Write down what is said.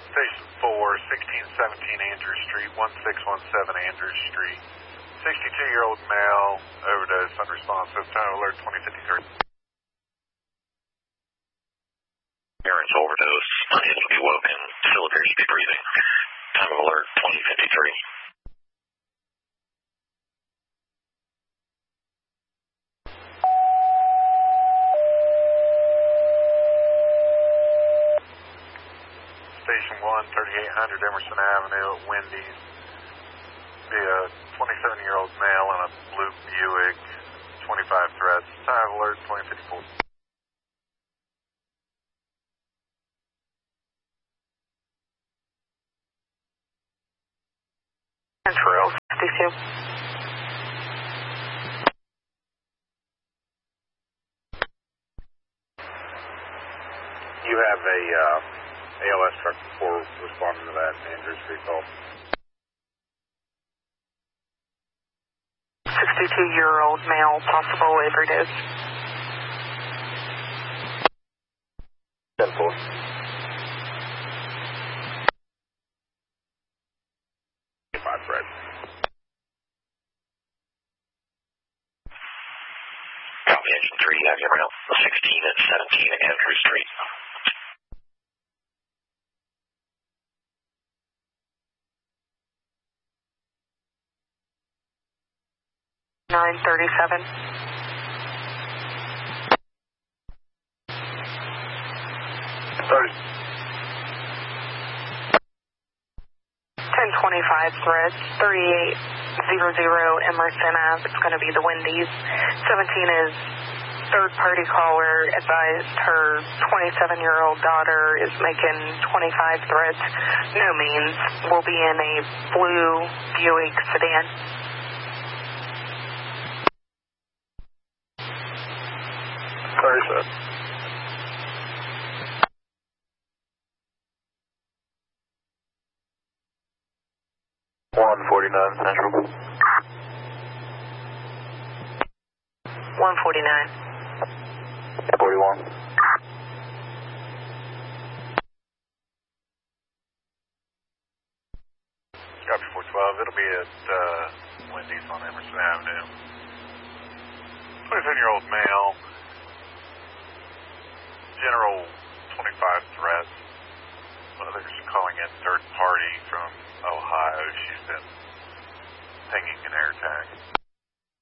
Station 4, 1617 Andrews Street, 1617 Andrews Street. 62-year-old male, overdose, unresponsive, time of alert 2053. Parents overdose, unable to be woken, still appears to be breathing. Time of alert 2053. Station 1, 3800 Emerson Avenue at Wendy's. Be a 27-year-old male in a blue Buick, 25 threats. Time of alert 2054. Central 52. You have a ALS truck before responding to that Andrews Street call. 62-year-old male, possible overdose. 10-4. Threat. Copy engine 3, have you around 16 and 17 Andrews Street. Nine 37. Sorry. 1025 threads, 3800 Emerson Ave. It's going to be the Wendy's. 17 is third-party caller. Advised her 27-year-old daughter is making 25 threats. No means. Will be in a blue Buick sedan. Sorry, sir. Central. 149. 41. Copy 412. It'll be at Wendy's on Emerson Avenue. 27-year-old male. General 25 threats. Mother's calling in third party from Ohio. She's been pinging an air tag.